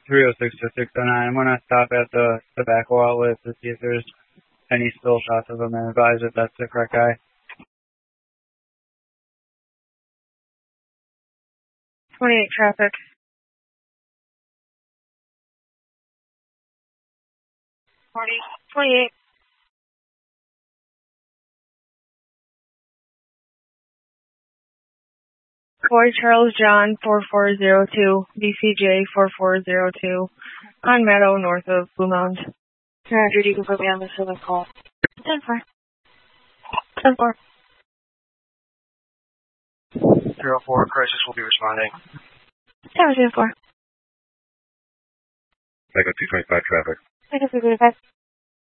306 to 609. I'm going to stop at the tobacco outlet to see if there's any still shots of him and advise if that's the correct guy. 28 traffic. 28. Boy Charles John 4402, BCJ 4402, on Meadow north of Blue Mound. Roger, you can put me on the silver call. 10-4. 10-4. 04, crisis will be responding. 10-4. Echo 225 traffic. Echo 225.